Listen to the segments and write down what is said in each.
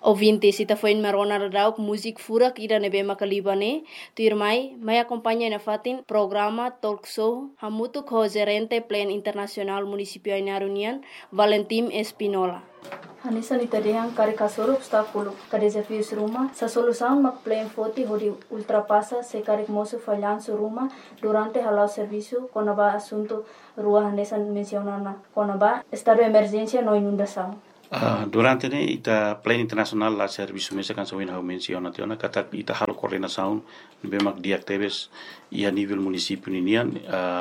Ouvintes, ita foi marona radau música furak ira nebe makalibane, tu irmai, mai acompanha na fatin programa talk show hamutu ko gerente plan internasional municipio Ainarunian, Valentim Espinola. Hanisa nita dehang kari kasoro obstáculo, ka desafios ruma, sa solução mak plan foti hodi ultrapassa se kari moço falhanço ruma durante halau serviço konaba assunto rua hanesa mencionana, konaba estado de emergência no inundação. Durante ne ita plan internasional la serviço mesa kan sawin hau menciona tiona kata ita halo coordenação bemak diactebes e a nível município ninian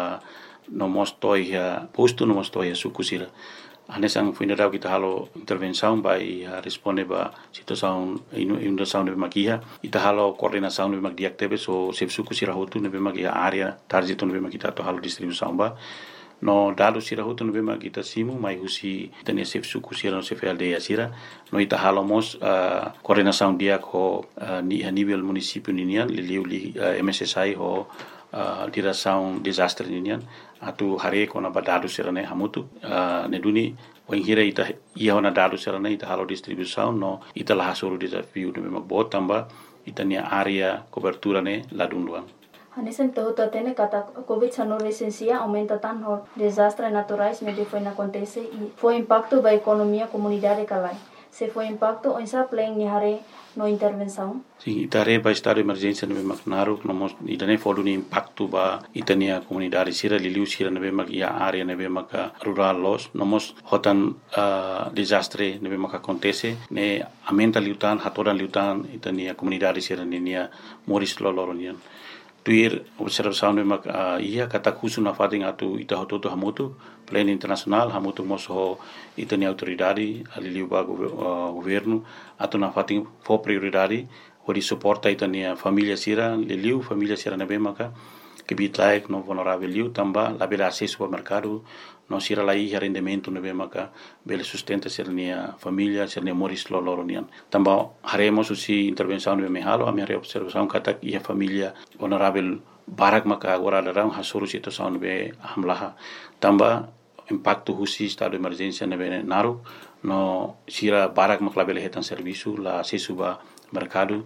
no mostoi posto no mostoi sukusira anesang funeral kita halo intervenção vai responde ba situação inundação de bemak ita halo coordenação bemak diactebes o sep sukusira hotu ne bemak area target no bemak kita to halo distribuição ba no dado sira hutu no bema kita simu mai husi tania sef suku sira no sef aldeia sira no ita halomos coordenação dia ko ni a nível município ninian li MSSI ho direção desastre ninian atu hare ko na badado sira ne hamutu ne duni hira ita ia na dado sira ne ita halo distribuição no ita la hasuru desafio no bema botamba ita ni area cobertura ne ladunduan. Hanesen todo atene kata COVID-19 licencia aumenta tanto desastres naturais medio foi na acontece e foi impacto da economia comunidade calai. Se foi impacto on sa plan ni hare no intervenção. Sim, itare ba estado de emergência no Macnaro, no idane folu ni impacto ba itania comunidade sira liliu sira no bemak ia area no bemak rural los, nomos hotan desastre no bemak acontece ne aumenta liutan hatoran liutan itania comunidade sira nia moris loloronian. Tuir observação de mak ia kata khusu na fating atu ita hototo hamutu plan internasional hamutu moso itani autoridade ali ba governo atu na fating fo prioridade ori suporta itania família sira liliu família sira na bemaka que bitlaik no vulnerável liu tamba la bela acesso ao mercado no sira la ia rendimento no bemaka bela sustenta sira nia família sira moris loloronian tamba haremos usi intervenção no mehalo a minha observação kata ia família vulnerável barak maka agora darang hasuru situação no be hamlaha tamba impacto husi estado de emergência no be naru no sira barak makla bela hetan serviço la acesso ba mercado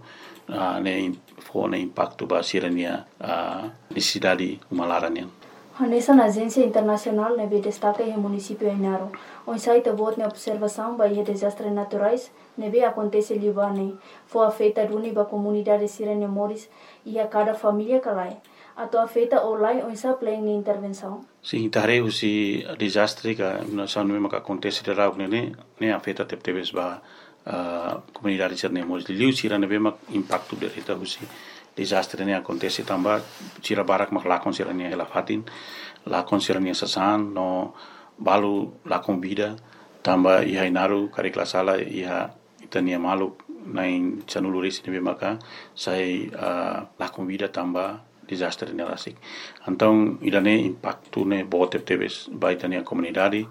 ne fone impacto ba sirania necessidade humalaranian. Hanesa na agência internacional nebe destaca em município Ainaro. On site vote na observação ba ia desastres naturais nebe acontece libane. Foi afetada uniba comunidade sirene moris e a cada família calai. Ato afeta olai on sa plan ni intervenção. Sim, tare usi desastre ka na sanu maka acontece de rau ne afeta teptebes ba comunidade sirene moris liu sira nebe mak impacto de reta usi desastre ne acontece tamba sira barak mak lakon sira ne helafatin lakon sira ne sasan no balu lakon vida tamba ia inaru karikla sala ia itania malu nain chanuluris ne maka sai lakon vida tamba desastre ne rasik então idane impacto ne botep tebes baitania comunidade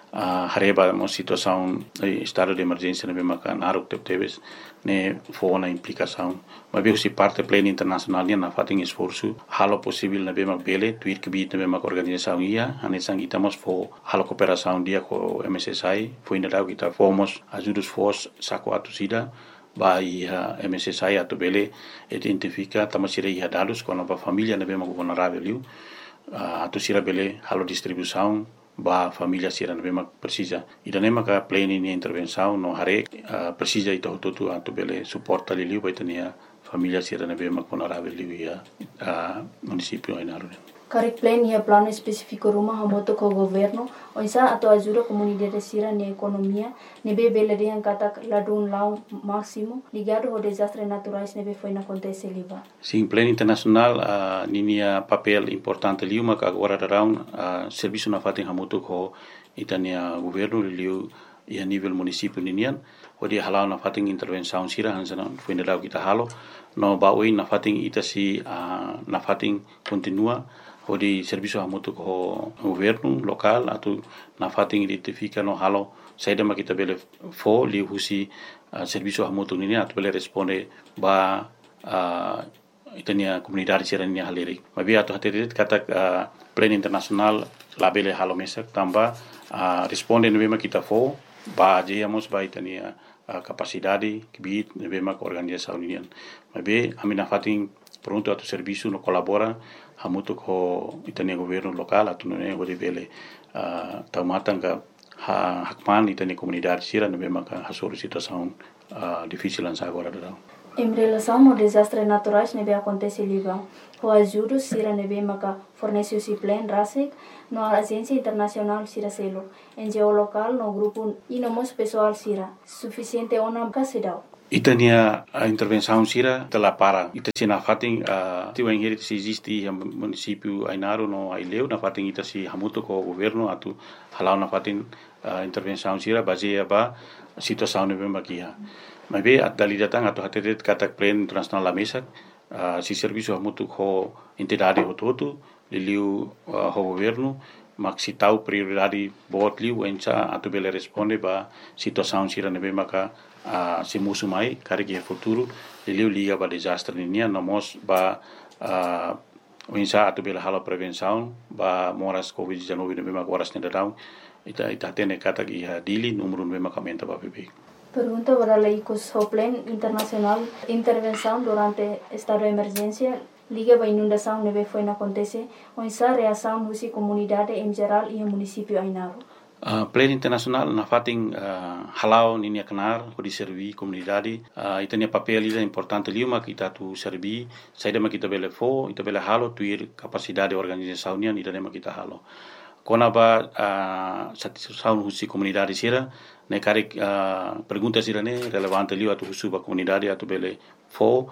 hareba mo situação estado de emergência ne maka naruk tebes ne fona implicação mas bem se parte plena internacional na fating esforço halo possível na bema bele tuir que bit na bema organização ia anesang itamos fo halo cooperação dia com MSSI foi ainda dau kita fomos ajudos fos saco atusida vai MSSI atu bele identifica tamasira ia dados com a família na bema vulnerável atusira bele halo distribuição ba família sira na bema precisa idane maka plane ni intervenção no hare precisa ito tutu atu bele suporta liliu baitania família sira na bema vulnerável ia município Ainaro. Karik plan ia plano específico rumah hamoto ko governo onsa ato ajuda comunidade sira ni economia nebe bele de kata ladun lau máximo ligado ao desastres naturais nebe foi na acontece liba. Sim, plano internacional ninia papel importante liu maka agora darão serviço na fating hamoto ko itania governo liu ia nível município ninian odi halau na fating intervenção sira hansana foi na kita halo no baui na fating itasi na fating continua odi serviço hamoto ko governo local atu na fating identifica no halo saida makita bele fo li husi serviço hamoto nini atu bele responde ba itania comunidade sirania haleri mabi atu haterit kata plan internasional labele halo mesak tamba responde no bema kita fo ba jeyamos ba itania capacidade que bit nebe mak organização union mabe amina fatin pronto atu serviço no colabora hamutu ko itania governo local atu ne gode vele taumatanga hakman itania comunidade sira nebe mak hasoro situação difícil lança agora da. Em relação ao desastre naturais nebe acontece liba, o ajuda sira nebe maka fornece o plan rasik no agência internacional sira selo, NGO local no grupo e no mos pessoal sira, suficiente ona kasidau. Itania a intervenção sira tela para ita sina fating tiu engeri se existe município Ainaro no Aileu na fating ita si hamuto ko governo atu halau na fating intervenção sira baseia ba situação nebe makia. Mas bem, a dalidatang atau hati katak plan internasional la mesa, si serviço hamutu ko entidade hototo, liliu ho governo, mak si tau prioridade bot liu enca atau bele responde ba situação sira nebe maka si musu mai kari ke futuro liliu liga ba desastre ninia namos ba enca atau bele hala prevenção ba moras COVID-19 nebe maka waras nedadau ita tene katak iha dili numero nebe maka menta ba bebek. Pergunta para o Plan Internacional Intervenção durante estado de emergência liga a inundação neve foi na acontece onde a reação da comunidade em geral e o município Ainaro. Plan Internacional na fating halau ninia kenar ko diservi comunidade itania papel ida importante liuma kita tu servi saida ma kita bele fo ita bele halo tuir capacidade organização nia ida ma kita halo kona ba satisfação husi comunidade sira ne kari pergunta sira ne relevante liu atu husu ba comunidade atu bele fo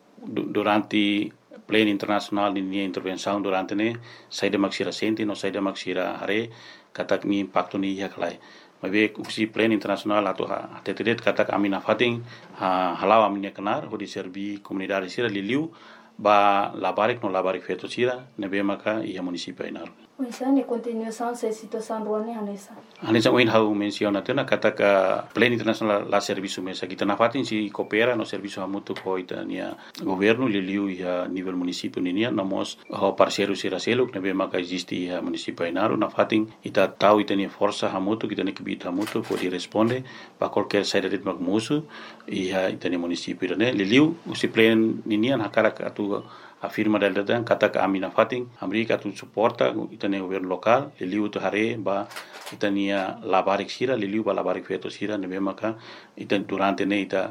durante plan internacional ni intervenção durante ne saida maksira senti no saida maksira hare katak ni impacto ni yaklai mabe husi plan internacional atu tetet katak amina fating halau amina kenar ho di servi comunidade sira liu ba labarik no labarik feto sira nebe maka ia município Ainaro. Oisane continuação se situação ruane Hanesa. Hanesa oin hau menciona tena kata ka plan internacional la serviço mesa kita na fatin si coopera no serviço hamutu ko itania governo liliu ia nível município ninia namos ho parceiro sira seluk nebe maka existe ia município Ainaro na fatin ita tau itania força hamutu kita ne kibit hamutu ko di responde ba qualquer saída de magmusu ia itania município ne liliu usi plan ninia hakara atu afirma del datang kata ka amina fating Amerika tu suporta itania governo local liliu tu hare ba itania labarik sira liliu ba labarik feto sira nebe maka itan durante ne ita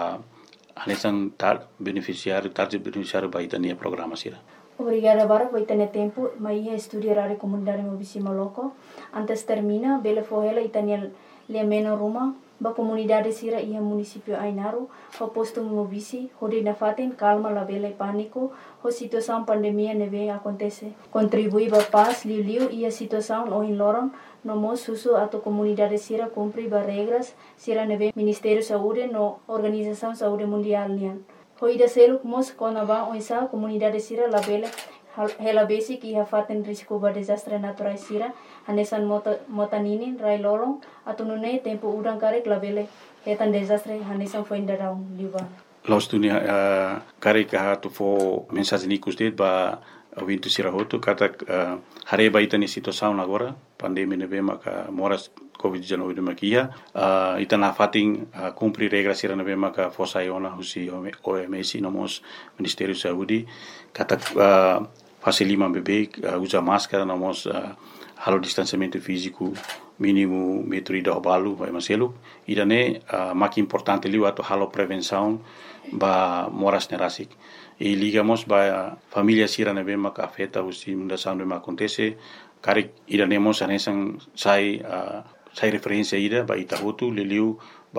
anesan tar beneficiário ba itania programa sira. Obrigada para por ter tempo, mas ia estudar a comunidade mobisima loco. Antes termina, bele fohela itania lemeno ruma ba comunidade sira ia município Ainaro, ho posto mobisi, hode na faten calma la bele pânico, ho situação pandemia neve acontece. Contribui ba paz liu ia situação o in loron, no mo susu ato comunidade sira cumpri ba regras sira neve Ministério Saúde no Organização Saúde Mundial nian. Ho ida seluk mos konaba oisa comunidade sira la bele hela basic iha faten risiko ba desastre natural sira hanesan motaninin rai lolong atunune tempo udang karek labele hetan desastre hanesan foi indarau liba los dunia karek ha to fo mensagem nikus det ba wintu sira hotu kata hare ba itani situação agora pandemia nebe maka moras COVID-19 makia itana fating cumprir regras sira nebe maka fosa iona husi OMS nomos Ministério Saúde kata facilima bebê usa máscara nomos halo distanciamento físico mínimo metro ida balu vai maselu idane mak importante liu ato halo prevenção ba moras nerasik e ligamos ba família sira nebe maka afeta usi mundação de acontece karik idanemos anesan sai referência ida ba itahutu liliu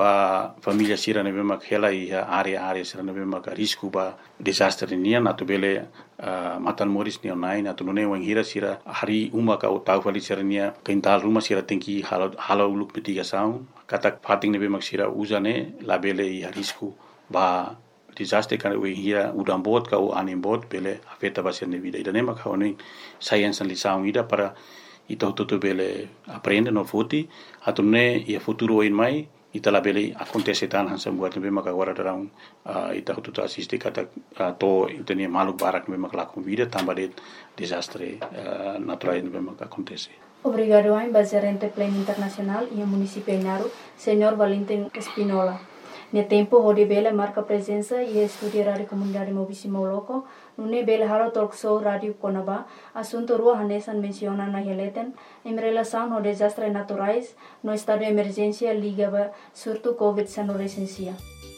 ba família sira nebe mak hela ia area sira nebe mak risco ba desastre nia natu bele matan moris ni online atu none wang hira sira hari uma ka tau fali sira nia kental rumah sira tengki halo uluk mitigação katak fating nebe mak sira usane la bele ia risco ba desastre kan we hira udam bot ka o anim bot bele afeta ba sira vida ida nema ka oni science lição ida para ita tutu bele aprende no futi atune ia futuro in mai ita la bele acontece tan hansa buat nebe maka agora darang ita tutu assiste kata to intenia maluk barak nebe maka lakum vida tamba de desastre natural nebe maka acontece Obrigado a gerente Pleno Internacional e a município Inaru, Senhor Valentim Espinola. No tempo, onde Bela marca presença e estuda rádio comunidade Mobissimo Loco, no Bela Haro Talk Show Rádio Conaba, assunto rua Hanesan menciona na releten, em relação ao desastres naturais, no estado de emergência ligava surto Covid-19 licencia.